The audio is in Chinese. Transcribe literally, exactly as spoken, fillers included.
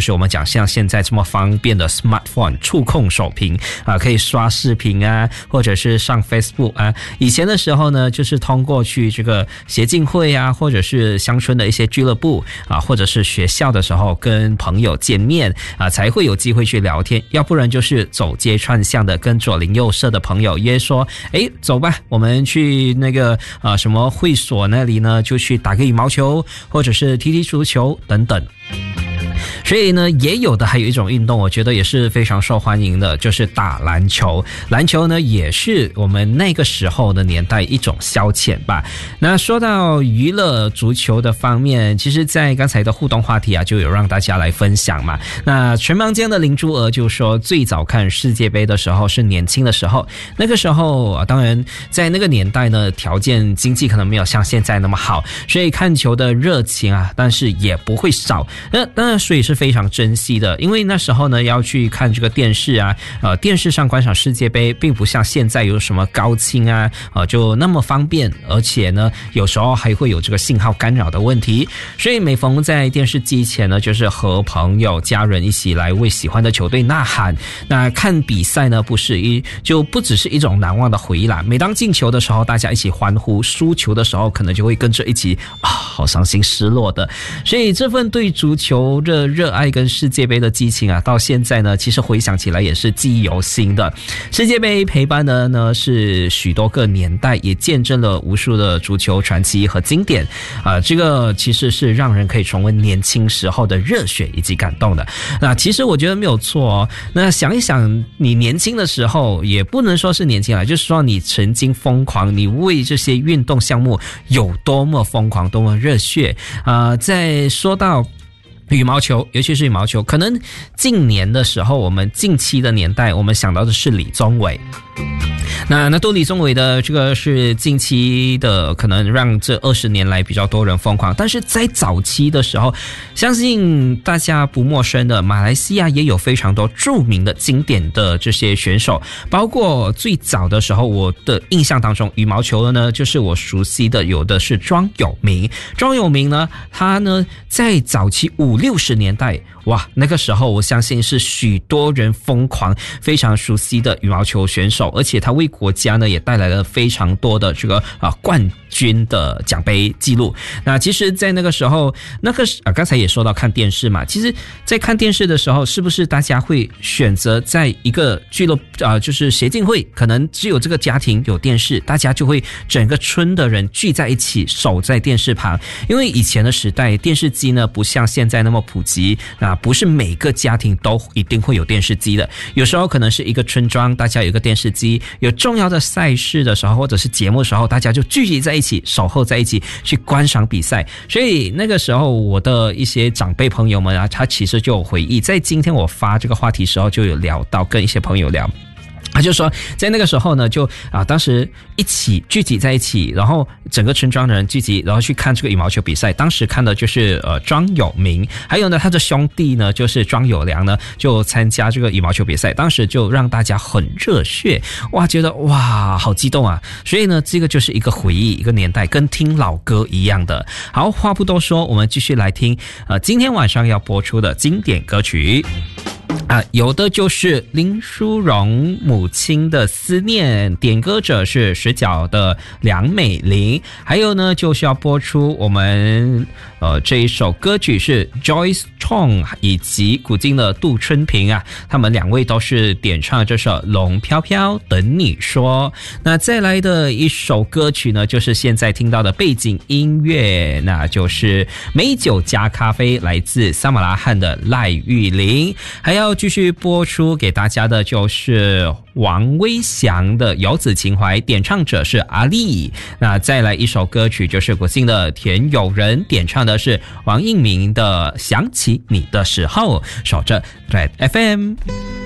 就是我们讲像现在这么方便的 smartphone 触控手屏啊，可以刷视频啊，或者是上 Facebook 啊。以前的时候呢，就是通过去这个协进会啊，或者是乡村的一些俱乐部啊，或者是学校的时候跟朋友见面啊，才会有机会去聊天，要不然就是走街串巷的跟左邻右舍的朋友约说，诶，走吧，我们去那个啊什么会所那里呢，就去打个羽毛球，或者是踢踢足球等等。所以呢，也有的还有一种运动，我觉得也是非常受欢迎的，就是打篮球。篮球呢，也是我们那个时候的年代一种消遣吧。那说到娱乐足球的方面，其实在刚才的互动话题啊，就有让大家来分享嘛。那全盲间的林珠娥就说，最早看世界杯的时候是年轻的时候，那个时候啊，当然在那个年代呢，条件经济可能没有像现在那么好，所以看球的热情啊，但是也不会少。那当然，所以是非常珍惜的，因为那时候呢要去看这个电视啊，呃，电视上观赏世界杯，并不像现在有什么高清啊，呃，就那么方便，而且呢，有时候还会有这个信号干扰的问题，所以每逢在电视机前呢，就是和朋友、家人一起来为喜欢的球队呐喊。那看比赛呢，不是一就不只是一种难忘的回忆啦。每当进球的时候，大家一起欢呼；输球的时候，可能就会跟着一起啊，好伤心、失落的。所以这份对足球的热爱跟世界杯的激情啊，到现在呢，其实回想起来也是记忆犹新的。世界杯陪伴的呢是许多个年代，也见证了无数的足球传奇和经典啊、呃，这个其实是让人可以重温年轻时候的热血以及感动的。那其实我觉得没有错哦。那想一想，你年轻的时候，也不能说是年轻了，就是说你曾经疯狂，你为这些运动项目有多么疯狂，多么热血啊、呃！在说到羽毛球，尤其是羽毛球，可能近年的时候，我们近期的年代，我们想到的是李宗伟。那那都李宗伟的这个是近期的，可能让这二十年来比较多人疯狂。但是在早期的时候，相信大家不陌生的，马来西亚也有非常多著名的经典的这些选手，包括最早的时候，我的印象当中，羽毛球的呢，就是我熟悉的有的是庄有明。庄有明呢，他呢在早期五六十年代，哇，那个时候我相信是许多人疯狂、非常熟悉的羽毛球选手，而且他为国家呢也带来了非常多的这个啊冠军的奖杯记录。那其实在那个时候，那个啊刚才也说到看电视嘛，其实在看电视的时候，是不是大家会选择在一个俱乐部啊，就是协进会，可能只有这个家庭有电视，大家就会整个村的人聚在一起，守在电视旁。因为以前的时代，电视机呢不像现在那么普及啊，不是每个家庭都一定会有电视机的。有时候可能是一个村庄，大家有一个电视机，有重要的赛事的时候，或者是节目的时候，大家就聚集在一起，守候在一起去观赏比赛。所以那个时候，我的一些长辈朋友们啊，他其实就有回忆，在今天我发这个话题的时候，就有聊到跟一些朋友聊。他就说在那个时候呢，就啊当时一起聚集在一起，然后整个村庄的人聚集，然后去看这个羽毛球比赛。当时看的就是呃庄有明，还有呢他的兄弟呢就是庄有良呢，就参加这个羽毛球比赛。当时就让大家很热血，哇，觉得哇好激动啊！所以呢这个就是一个回忆，一个年代，跟听老歌一样的。好，话不多说，我们继续来听呃今天晚上要播出的经典歌曲。啊，有的就是林淑荣母亲的思念，点歌者是十角的梁美玲，还有呢就是要播出我们呃这一首歌曲是 Joyce Chong 以及古今的杜春平啊，他们两位都是点唱这首《龙飘飘等你说》。那再来的一首歌曲呢，就是现在听到的背景音乐，那就是美酒加咖啡，来自撒马拉罕的赖玉玲。还要继续播出给大家的就是王威祥的《游子情怀》，点唱者是阿丽。那再来一首歌曲就是古今的田友人，点唱的是王映明的《想起你的时候》。守着 Red F M。